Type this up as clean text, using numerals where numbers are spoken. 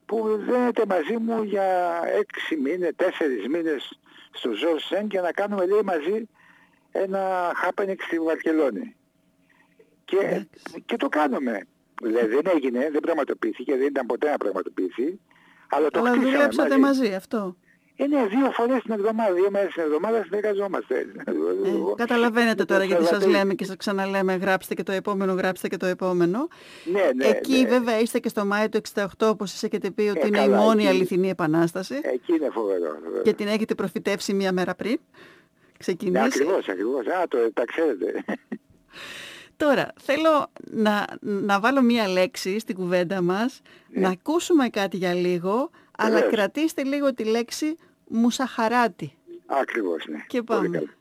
που δένεται μαζί μου για 6 μήνες, 4 μήνες στο Ζορσέν και να κάνουμε, λέει, μαζί ένα happening στη Βαρκελόνη. Και το κάνουμε. Δηλαδή δεν έγινε, δεν πραγματοποιήθηκε, δεν ήταν ποτέ να πραγματοποιηθεί. Αλλά το χτίσαμε δουλέψατε μαζί αυτό. Είναι 2 φορές την εβδομάδα, 2 μέρες την εβδομάδα συνεργαζόμαστε. Καταλαβαίνετε τώρα γιατί σας λέμε και σας ξαναλέμε γράψτε και το επόμενο, γράψτε και το επόμενο. Ναι, εκεί βέβαια είστε και στο Μάιο του 68, όπως σας έχετε πει ότι είναι η μόνη αληθινή επανάσταση. Εκεί είναι φοβερό. Και την έχετε προφητεύσει μία μέρα πριν ξεκινήσει. Ακριβώς. Τα ξέρετε. Τώρα, θέλω να βάλω μία λέξη στην κουβέντα μας, να ακούσουμε κάτι για λίγο, αλλά κρατήστε λίγο τη λέξη Μουσαχαράτη. Ακριβώς, ναι. Και πάμε.